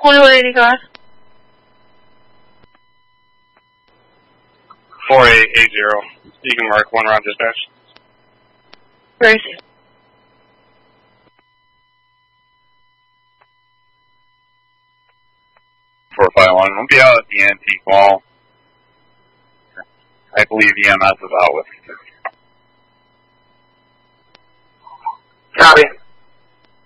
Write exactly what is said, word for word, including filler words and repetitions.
twenty-one eighty-five. four eight eight zero. You can mark one round dispatch. Grace. four five one. We'll be out at the antique mall. I believe E M S is out with. Copy.